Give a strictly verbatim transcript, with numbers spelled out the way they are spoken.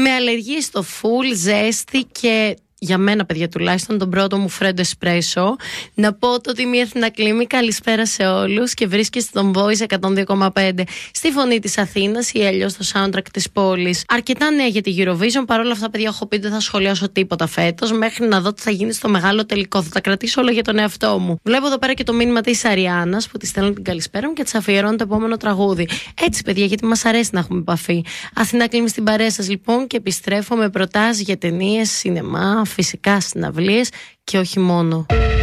Με αλλεργία στο φουλ, ζέστη και για μένα, παιδιά, τουλάχιστον τον πρώτο μου φρέντο εσπρέσο. Να πω το ότι μια Εθνακλήμη, καλησπέρα σε όλους και βρίσκεστε στον Voice εκατόν δύο κόμμα πέντε στη Φωνή της Αθήνας ή αλλιώς στο soundtrack της πόλης. Αρκετά νέα για τη Eurovision. Παρ' όλα αυτά, παιδιά, έχω πει δεν θα σχολιάσω τίποτα φέτος μέχρι να δω τι θα γίνει στο μεγάλο τελικό. Θα τα κρατήσω όλα για τον εαυτό μου. Βλέπω εδώ πέρα και το μήνυμα της Αριάννας που τη στέλνω την καλησπέρα μου και της αφιερώνω το επόμενο τραγούδι. Έτσι, παιδιά, γιατί μας αρέσει να έχουμε επαφή. Αθηνακλήμη στην παρέα σας, λοιπόν, και επιστρέφω με προτάσεις για ταινίες, σινεμά, φυσικά συναυλίες και όχι μόνο.